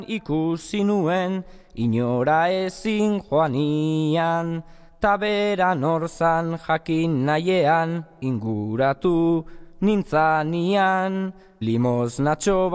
ikusi nuen, inora ezin joanian, taberan orzan jakin nahiean, inguratu nintzanian, limosnatxo